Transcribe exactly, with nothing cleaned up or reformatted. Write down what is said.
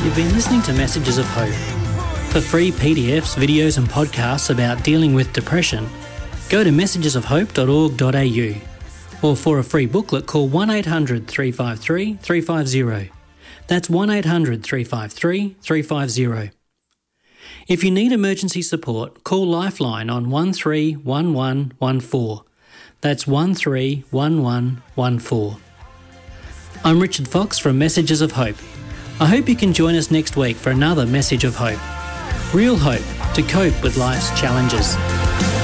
You've been listening to Messages of Hope. For free P D Fs, videos and podcasts about dealing with depression, go to messages of hope dot org dot a u. Or for a free booklet, call one eight hundred three five three three five zero. That's one eight hundred three five three three five zero. If you need emergency support, call Lifeline on one three one one one four. That's one three one one one four. I'm Richard Fox from Messages of Hope. I hope you can join us next week for another Message of Hope. Real hope to cope with life's challenges.